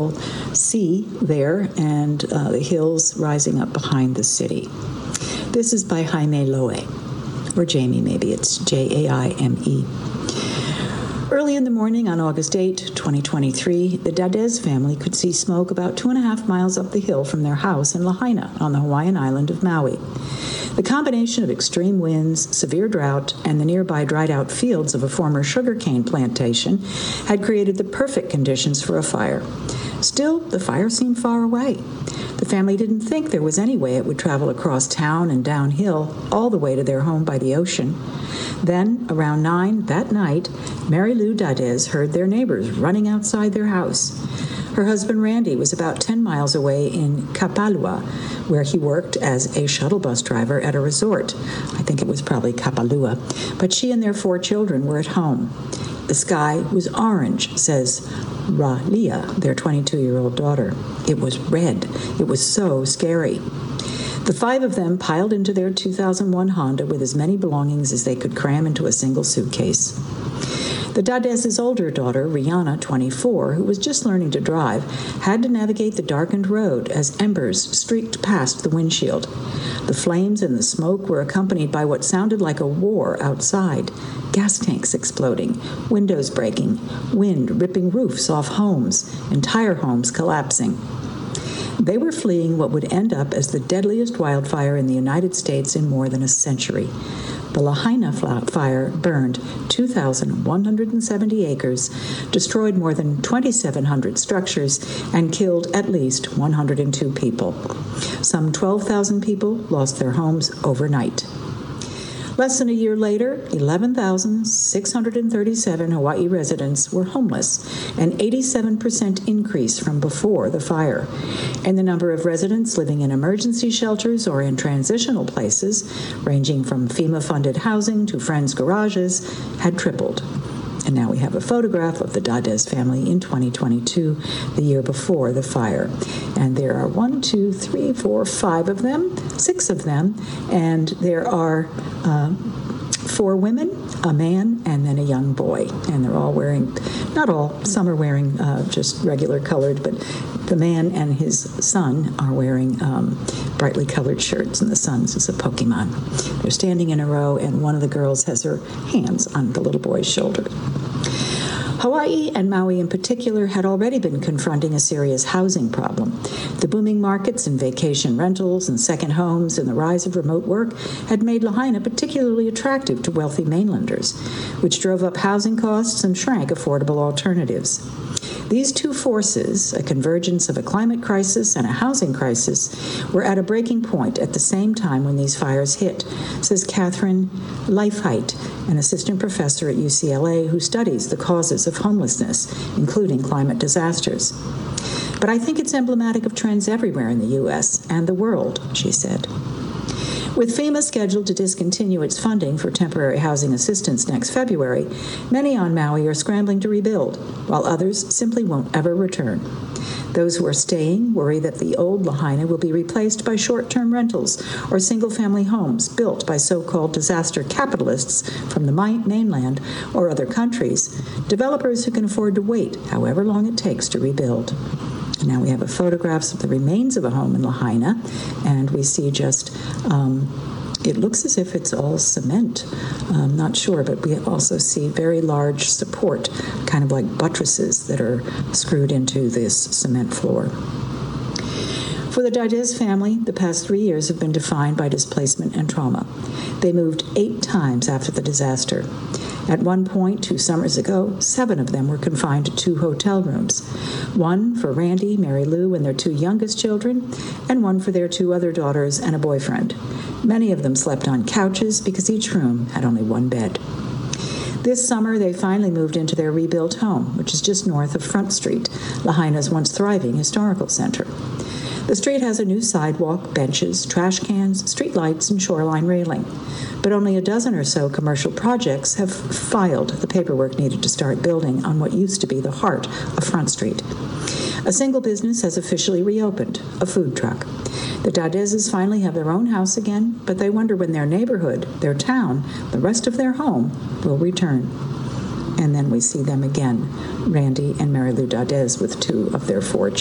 sea there and the hills rising up behind the city. This is by Jaime Loe, or Jamie maybe, it's Jaime. Early in the morning on August 8, 2023, the Dadez family could see smoke about 2.5 miles up the hill from their house in Lahaina on the Hawaiian island of Maui. The combination of extreme winds, severe drought, and the nearby dried-out fields of a former sugarcane plantation had created the perfect conditions for a fire. Still, the fire seemed far away. The family didn't think there was any way it would travel across town and downhill all the way to their home by the ocean. Then, around 9 that night, Mary Lou Dadez heard their neighbors running outside their house. Her husband Randy was about 10 miles away in Kapalua, where he worked as a shuttle bus driver at a resort. I think it was probably Kapalua. But she and their 4 children were at home. The sky was orange, says Ralia, their 22-year-old daughter. It was red. It was so scary. The 5 of them piled into their 2001 Honda with as many belongings as they could cram into a single suitcase. The Dadez's older daughter, Rihanna, 24, who was just learning to drive, had to navigate the darkened road as embers streaked past the windshield. The flames and the smoke were accompanied by what sounded like a war outside. Gas tanks exploding, windows breaking, wind ripping roofs off homes, entire homes collapsing. They were fleeing what would end up as the deadliest wildfire in the United States in more than a century. The Lahaina fire burned 2,170 acres, destroyed more than 2,700 structures, and killed at least 102 people. Some 12,000 people lost their homes overnight. Less than a year later, 11,637 Hawaii residents were homeless, an 87% increase from before the fire. And the number of residents living in emergency shelters or in transitional places, ranging from FEMA-funded housing to friends' garages, had tripled. And now we have a photograph of the Dadez family in 2022, the year before the fire. And there are 5 of them, 6 of them, and there are 4 women, a man, and then a young boy. And they're all wearing, not all, some are wearing just regular colored, but the man and his son are wearing brightly colored shirts, and the son's is a Pokemon. They're standing in a row, and one of the girls has her hands on the little boy's shoulder. Hawaii, and Maui in particular, had already been confronting a serious housing problem. The booming markets in vacation rentals and second homes and the rise of remote work had made Lahaina particularly attractive to wealthy mainlanders, which drove up housing costs and shrank affordable alternatives. These two forces, a convergence of a climate crisis and a housing crisis, were at a breaking point at the same time when these fires hit, says Catherine Leifheit, an assistant professor at UCLA who studies the causes of homelessness, including climate disasters. But I think it's emblematic of trends everywhere in the U.S. and the world, she said. With FEMA scheduled to discontinue its funding for temporary housing assistance next February, many on Maui are scrambling to rebuild, while others simply won't ever return. Those who are staying worry that the old Lahaina will be replaced by short-term rentals or single-family homes built by so-called disaster capitalists from the mainland or other countries, developers who can afford to wait however long it takes to rebuild. Now we have photographs of the remains of a home in Lahaina, and we see just, it looks as if it's all cement. I'm not sure, but we also see very large support, kind of like buttresses that are screwed into this cement floor. For the Dadez family, the past 3 years have been defined by displacement and trauma. They moved 8 times after the disaster. At one point, 2 summers ago, 7 of them were confined to 2 hotel rooms, one for Randy, Mary Lou, and their 2 youngest children, and one for their 2 other daughters and a boyfriend. Many of them slept on couches because each room had only 1 bed. This summer, they finally moved into their rebuilt home, which is just north of Front Street, Lahaina's once thriving historical center. The street has a new sidewalk, benches, trash cans, street lights, and shoreline railing. But only a dozen or so commercial projects have filed the paperwork needed to start building on what used to be the heart of Front Street. A single business has officially reopened, a food truck. The Dadezes finally have their own house again, but they wonder when their neighborhood, their town, the rest of their home will return. And then we see them again, Randy and Mary Lou Dades with 2 of their 4